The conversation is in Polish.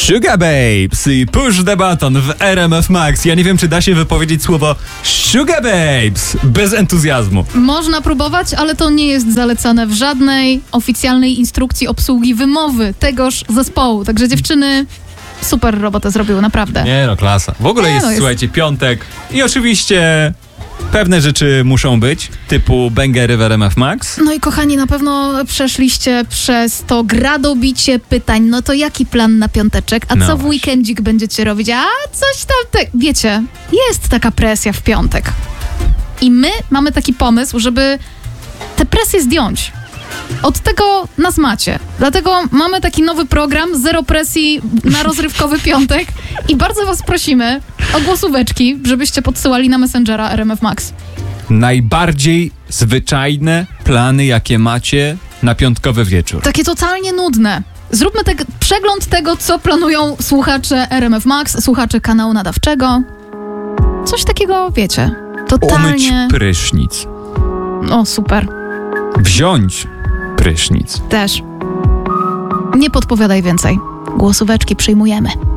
Sugababes i Push the Button w RMF Max. Ja nie wiem, czy da się wypowiedzieć słowo Sugababes bez entuzjazmu. Można próbować, ale to nie jest zalecane w żadnej oficjalnej instrukcji obsługi wymowy tegoż zespołu. Także dziewczyny super robotę zrobiły, naprawdę. Nie no, klasa. W ogóle jest, słuchajcie, piątek i oczywiście pewne rzeczy muszą być, typu bangery w RMF Max. No i kochani, na pewno przeszliście przez to gradobicie pytań. No to jaki plan na piąteczek? A co w weekendzik będziecie robić? A coś tam, wiecie, jest taka presja w piątek. I my mamy taki pomysł, żeby tę presję zdjąć. Od tego nas macie. Dlatego mamy taki nowy program, zero presji na rozrywkowy piątek i bardzo was prosimy o głosóweczki, żebyście podsyłali na Messengera RMF Max. Najbardziej zwyczajne plany, jakie macie na piątkowy wieczór. Takie totalnie nudne. Zróbmy przegląd tego, co planują słuchacze RMF Max, słuchacze kanału nadawczego. Coś takiego, wiecie, totalnie... Umyć prysznic. O, super. Wziąć prysznic. Też. Nie podpowiadaj więcej. Głosóweczki przyjmujemy.